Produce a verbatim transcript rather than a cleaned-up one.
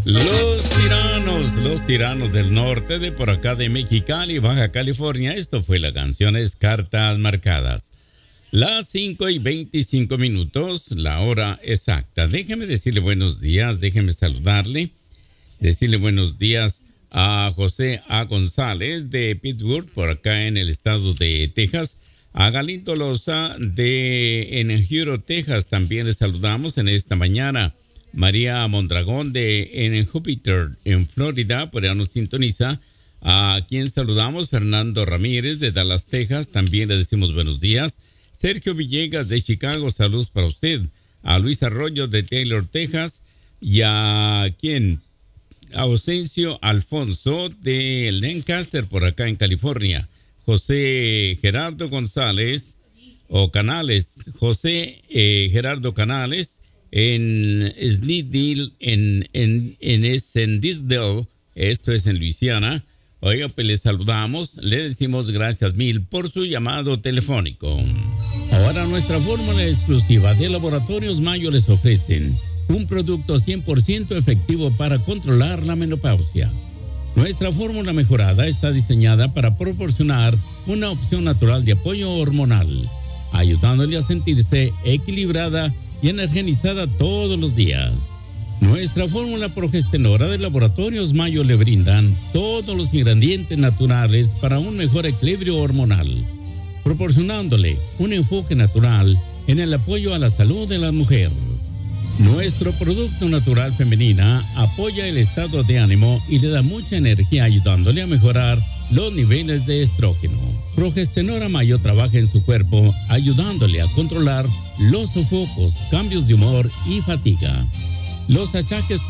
Los tiranos, los tiranos del norte de por acá de Mexicali, Baja California. Esto fue la canción es Cartas Marcadas. Las cinco y veinticinco minutos, la hora exacta. Déjeme decirle buenos días, déjeme saludarle. Decirle buenos días a José A. González de Pittsburgh, por acá en el estado de Texas. A Galindo Loza de en Hero, Texas, también le saludamos en esta mañana. María Mondragón de en Júpiter, en Florida, por allá nos sintoniza. A quien saludamos, Fernando Ramírez de Dallas, Texas, también le decimos buenos días. Sergio Villegas de Chicago, saludos para usted. A Luis Arroyo de Taylor, Texas. Y a quien, a Ausencio Alfonso de Lancaster, por acá en California. José Gerardo González, o Canales, José eh, Gerardo Canales, en Sleedale, en, en, en, en Disdale, esto es en Luisiana. Oiga, pues le saludamos, le decimos gracias mil por su llamado telefónico. Ahora nuestra fórmula exclusiva de Laboratorios Mayo les ofrecen un producto cien por ciento efectivo para controlar la menopausia. Nuestra fórmula mejorada está diseñada para proporcionar una opción natural de apoyo hormonal, ayudándole a sentirse equilibrada y energizada todos los días. Nuestra fórmula progestenora de Laboratorios Mayo le brindan todos los ingredientes naturales para un mejor equilibrio hormonal, proporcionándole un enfoque natural en el apoyo a la salud de la mujer. Nuestro producto natural femenina apoya el estado de ánimo y le da mucha energía, ayudándole a mejorar los niveles de estrógeno. Progestenora Mayo trabaja en su cuerpo, ayudándole a controlar los sofocos, cambios de humor y fatiga. Los achaques